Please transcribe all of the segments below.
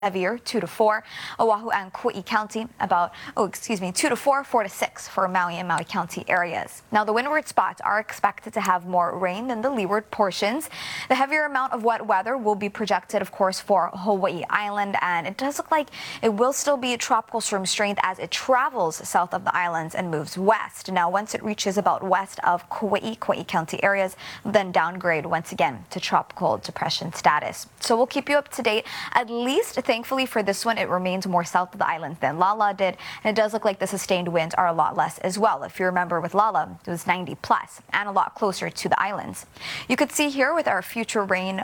heavier 2 to 4. Oahu and Kauai County about 2 to 4, 4 to 6 for Maui and Maui County areas. Now the windward spots are expected to have more rain than the leeward portions. The heavier amount of wet weather will be projected, of course, for Hawaii Island, and it does look like it will still be a tropical storm strength as it travels south of the islands and moves west. Now once it reaches about west of Kauai County areas, then downgrade once again to tropical depression status. So we'll keep you up to date. At least thankfully for this one, it remains more south of the islands than Lala did, and it does look like the sustained winds are a lot less as well. If you remember with Lala, it was 90 plus and a lot closer to the islands. You could see here with our future rain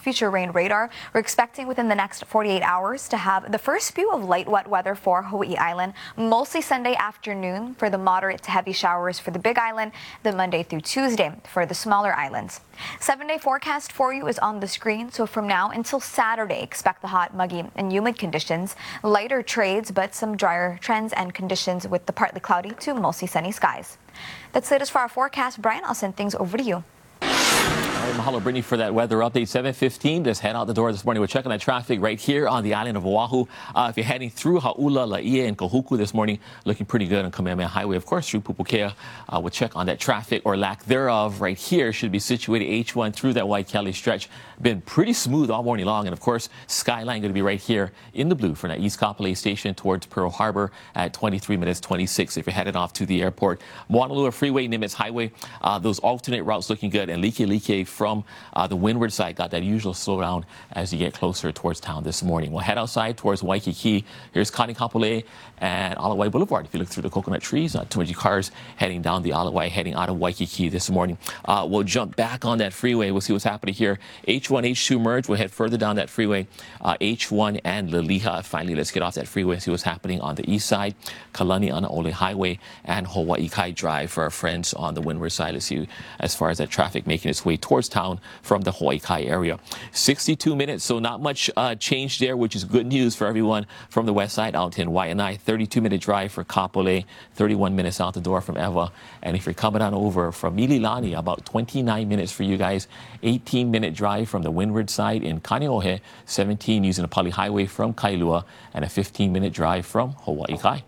radar, we're expecting within the next 48 hours to have the first spew of light wet weather for Hawaii Island, mostly Sunday afternoon for the moderate to heavy showers for the Big Island, then Monday through Tuesday for the smaller islands. 7-day forecast for you is on the screen, so from now until Saturday, expect the hot, muggy, and humid conditions, lighter trades, but some drier trends and conditions with the partly cloudy to mostly sunny skies. That's it as for our forecast. Brian, I'll send things over to you. All right, mahalo, Brittany, for that weather update. 7:15. Just head out the door this morning. We're checking that traffic right here on the island of Oahu. If you're heading through Hauula, Laie, and Kahuku this morning, looking pretty good on Kamehameha Highway. Of course, through Pupukea, we'll check on that traffic or lack thereof right here. Should be situated H1 through that Waikele stretch. Been pretty smooth all morning long. And, of course, Skyline going to be right here in the blue for that East Kapolei Station towards Pearl Harbor at 23 minutes 26 if you're headed off to the airport. Moanalua Freeway, Nimitz Highway, those alternate routes looking good. And Like from the windward side got that usual slowdown as you get closer towards town this morning. We'll head outside towards Waikiki. Here's Kanikapolei and Alawai Boulevard. If you look through the coconut trees, too many cars heading down the Alawai, heading out of Waikiki this morning. We'll jump back on that freeway. We'll see what's happening here. H1, H2 merge. We'll head further down that freeway. H1 and Liliha. Finally, let's get off that freeway and see what's happening on the east side. Kalani Anaole Highway and Hawaii Kai Drive for our friends on the windward side. Let's see as far as that traffic making its way towards town from the Hawaii Kai area. 62 minutes, so not much change there, which is good news for everyone from the west side out in Waianae. 32-minute drive for Kapolei, 31 minutes out the door from Ewa. And if you're coming on over from Mililani, about 29 minutes for you guys. 18-minute drive from the windward side in Kaneohe, 17 using the Pali Highway from Kailua, and a 15-minute drive from Hawaii Kai.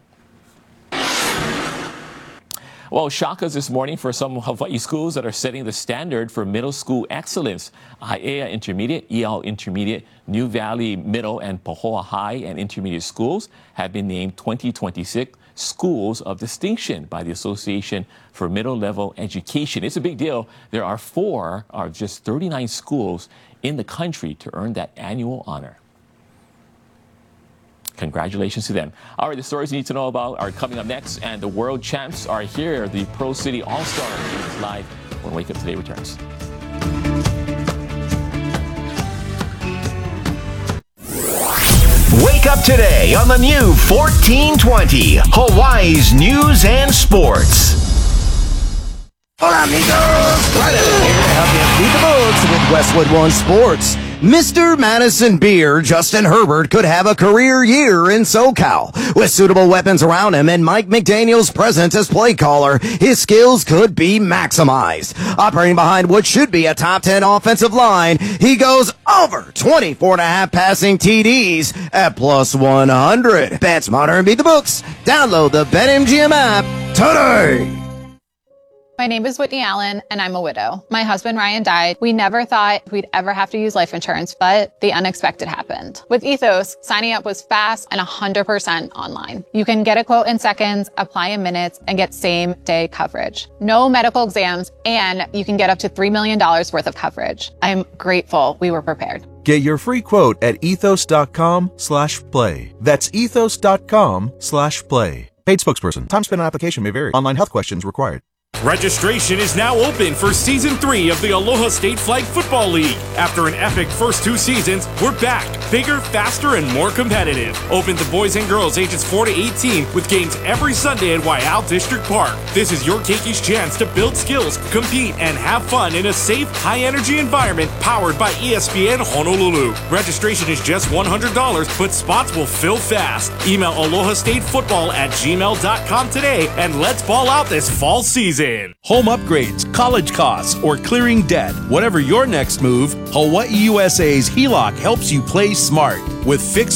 Well, shakas this morning for some Hawaii schools that are setting the standard for middle school excellence. Hae'a Intermediate, Iao Intermediate, New Valley Middle, and Pahoa High and Intermediate schools have been named 2026 Schools of Distinction by the Association for Middle Level Education. It's a big deal. There are 4 of just 39 schools in the country to earn that annual honor. Congratulations to them. All right, the stories you need to know about are coming up next, and the world champs are here. The Pro City All-Star is live when Wake Up Today returns. Wake up today on the new 1420, Hawaii's News and Sports. Hola, amigos! Right here to help you beat the books with Westwood One Sports. Mr. Madison Beer, Justin Herbert, could have a career year in SoCal. With suitable weapons around him and Mike McDaniel's presence as play caller, his skills could be maximized. Operating behind what should be a top 10 offensive line, he goes over 24.5 passing TDs at plus 100. Bet smarter and beat the books. Download the BetMGM app today. My name is Whitney Allen, and I'm a widow. My husband, Ryan, died. We never thought we'd ever have to use life insurance, but the unexpected happened. With Ethos, signing up was fast and 100% online. You can get a quote in seconds, apply in minutes, and get same-day coverage. No medical exams, and you can get up to $3 million worth of coverage. I'm grateful we were prepared. Get your free quote at ethos.com/play. That's ethos.com/play. Paid spokesperson. Time spent on application may vary. Online health questions required. Registration is now open for Season 3 of the Aloha State Flag Football League. After an epic first 2 seasons, we're back, bigger, faster, and more competitive. Open to boys and girls ages 4 to 18 with games every Sunday at Waiau District Park. This is your Keiki's chance to build skills, compete, and have fun in a safe, high-energy environment powered by ESPN Honolulu. Registration is just $100, but spots will fill fast. Email alohastatefootball@gmail.com today, and let's ball out this fall season. Home upgrades, college costs, or clearing debt. Whatever your next move, Hawaii USA's HELOC helps you play smart with fixed